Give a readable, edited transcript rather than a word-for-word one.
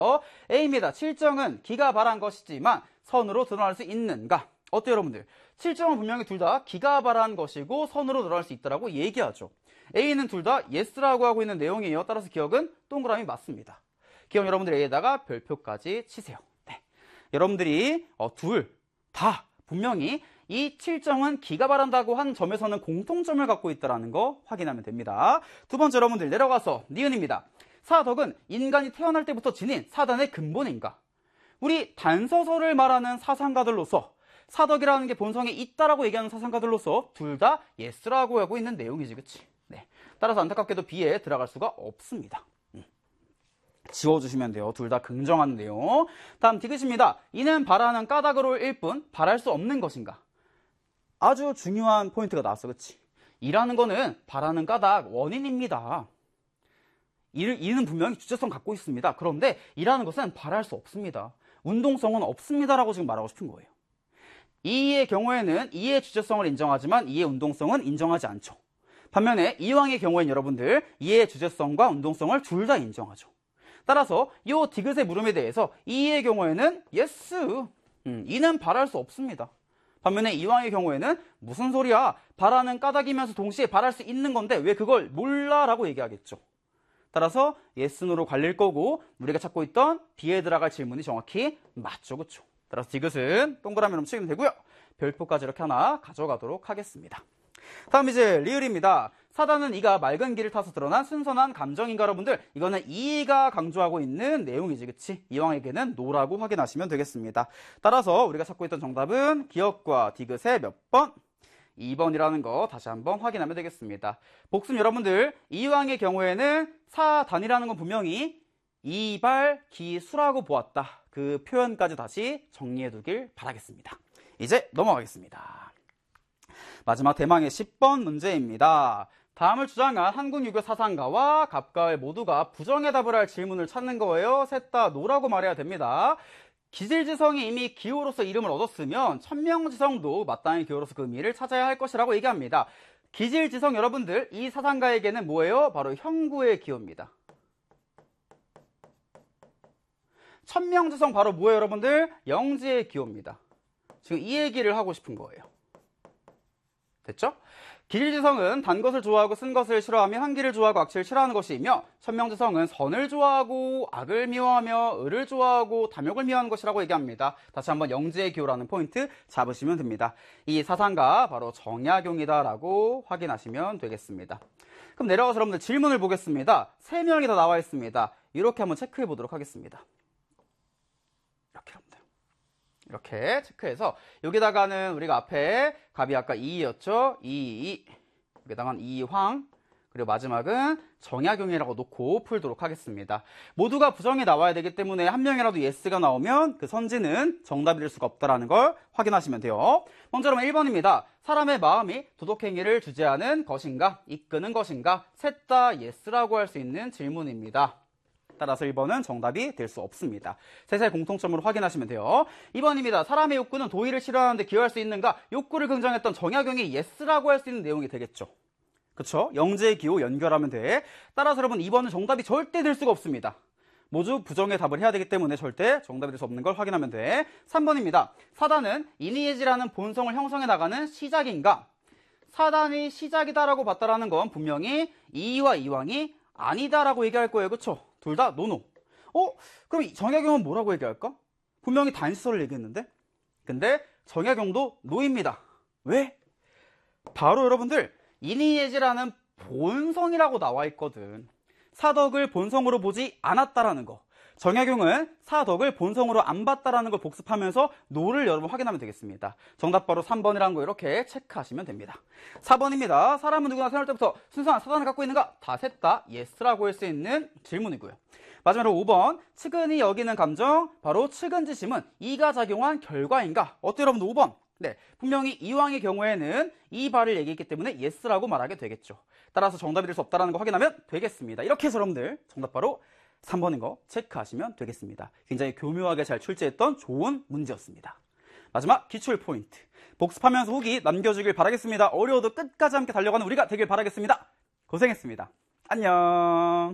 A입니다. 칠정은 기가 발한 것이지만 선으로 드러날 수 있는가? 어때요, 여러분들? 칠정은 분명히 둘 다 기가 발한 것이고 선으로 드러날 수 있다라고 얘기하죠. A는 둘 다 yes라고 하고 있는 내용이에요. 따라서 기억은 동그라미 맞습니다. 기억 여러분들 A에다가 별표까지 치세요. 네. 여러분들이 둘 다 분명히 이 칠정은 기가 발한다고 한 점에서는 공통점을 갖고 있다는 거 확인하면 됩니다. 두 번째 여러분들 내려가서 니은입니다. 사덕은 인간이 태어날 때부터 지닌 사단의 근본인가? 우리 단서서를 말하는 사상가들로서 사덕이라는 게 본성에 있다라고 얘기하는 사상가들로서 둘 다 yes라고 하고 있는 내용이지, 그치? 네. 따라서 안타깝게도 B에 들어갈 수가 없습니다. 지워주시면 돼요. 둘 다 긍정한 내용. 다음 디귿입니다. 이는 바라는 까닭으로 일 뿐 바랄 수 없는 것인가? 아주 중요한 포인트가 나왔어, 그치? 이라는 거는 바라는 까닭 원인입니다. 이는 분명히 주체성 갖고 있습니다. 그런데 이라는 것은 바랄 수 없습니다. 운동성은 없습니다라고 지금 말하고 싶은 거예요. 이의 경우에는 이의 주체성을 인정하지만 이의 운동성은 인정하지 않죠. 반면에 이왕의 경우에는 여러분들 이의 주체성과 운동성을 둘 다 인정하죠. 따라서 이 디귿의 물음에 대해서 이의 경우에는 yes, 이는 바랄 수 없습니다. 반면에 이왕의 경우에는 무슨 소리야, 바라는 까닭이면서 동시에 바랄 수 있는 건데 왜 그걸 몰라? 라고 얘기하겠죠. 따라서 yes, no로 갈릴 거고 우리가 찾고 있던 B에 들어갈 질문이 정확히 맞죠, 그쵸? 따라서 디귿은 동그라미로 치면 되고요. 별표까지 이렇게 하나 가져가도록 하겠습니다. 다음 이제 리을입니다. 사단은 이가 맑은 길을 타서 드러난 순선한 감정인가? 여러분들 이거는 이가 강조하고 있는 내용이지, 그치? 이왕에게는 노라고 확인하시면 되겠습니다. 따라서 우리가 찾고 있던 정답은 기억과 디귿의 몇 번? 2번이라는 거 다시 한번 확인하면 되겠습니다. 복습 여러분들 이왕의 경우에는 사단이라는 건 분명히 이발기수라고 보았다. 그 표현까지 다시 정리해 두길 바라겠습니다. 이제 넘어가겠습니다. 마지막 대망의 10번 문제입니다. 다음을 주장한 한국 유교 사상가와 갑가을 모두가 부정의 답을 할 질문을 찾는 거예요. 셋 다 노라고 말해야 됩니다. 기질지성이 이미 기호로서 이름을 얻었으면 천명지성도 마땅히 기호로서 그 의미를 찾아야 할 것이라고 얘기합니다. 기질지성 여러분들 이 사상가에게는 뭐예요? 바로 형구의 기호입니다. 천명지성 바로 뭐예요, 여러분들? 영지의 기호입니다. 지금 이 얘기를 하고 싶은 거예요. 됐죠? 기질지성은 단 것을 좋아하고 쓴 것을 싫어하며 한기를 좋아하고 악취를 싫어하는 것이며 천명지성은 선을 좋아하고 악을 미워하며 을을 좋아하고 탐욕을 미워하는 것이라고 얘기합니다. 다시 한번 영지의 기호라는 포인트 잡으시면 됩니다. 이 사상가 바로 정약용이다라고 확인하시면 되겠습니다. 그럼 내려가서 여러분들 질문을 보겠습니다. 3명이 다 나와 있습니다. 이렇게 한번 체크해 보도록 하겠습니다. 이렇게 합니다. 이렇게 체크해서 여기다가는 우리가 앞에 갑이 아까 2였죠. 2, 여기다가는 이황, 그리고 마지막은 정약용이라고 놓고 풀도록 하겠습니다. 모두가 부정이 나와야 되기 때문에 한 명이라도 yes가 나오면 그 선지는 정답이 될 수가 없다는 걸 확인하시면 돼요. 먼저 그러면 1번입니다. 사람의 마음이 도덕행위를 주재하는 것인가, 이끄는 것인가, 셋 다 yes라고 할 수 있는 질문입니다. 따라서 1번은 정답이 될 수 없습니다. 셋의 공통점으로 확인하시면 돼요. 2번입니다. 사람의 욕구는 도의를 실현하는데 기여할 수 있는가? 욕구를 긍정했던 정약용이 yes라고 할 수 있는 내용이 되겠죠. 그쵸? 영지의 기호 연결하면 돼. 따라서 여러분 2번은 정답이 절대 될 수가 없습니다. 모두 부정의 답을 해야 되기 때문에 절대 정답이 될 수 없는 걸 확인하면 돼. 3번입니다. 사단은 이니에지라는 본성을 형성해 나가는 시작인가? 사단이 시작이다라고 봤다라는 건 분명히 이와 이왕이 아니다라고 얘기할 거예요. 그쵸? 둘 다 노노. 그럼 정약용은 뭐라고 얘기할까? 분명히 단시설을 얘기했는데? 근데 정약용도 노입니다. 왜? 바로 여러분들 이니에지라는 본성이라고 나와 있거든. 사덕을 본성으로 보지 않았다라는 거. 정약용은 사덕을 본성으로 안 봤다라는 걸 복습하면서 노를 여러분 확인하면 되겠습니다. 정답 바로 3번이라는 거 이렇게 체크하시면 됩니다. 4번입니다. 사람은 누구나 태어날 때부터 순수한 사단을 갖고 있는가? 다 셋 다 yes라고 할 수 있는 질문이고요. 마지막으로 5번 측은히 여기는 감정 바로 측은지심은 이가 작용한 결과인가? 어때요 여러분? 5번. 네, 분명히 이왕의 경우에는 이 발을 얘기했기 때문에 yes라고 말하게 되겠죠. 따라서 정답이 될 수 없다는 거 확인하면 되겠습니다. 이렇게 해서 여러분들 정답 바로 3번인 거 체크하시면 되겠습니다. 굉장히 교묘하게 잘 출제했던 좋은 문제였습니다. 마지막 기출 포인트. 복습하면서 후기 남겨주길 바라겠습니다. 어려워도 끝까지 함께 달려가는 우리가 되길 바라겠습니다. 고생했습니다. 안녕.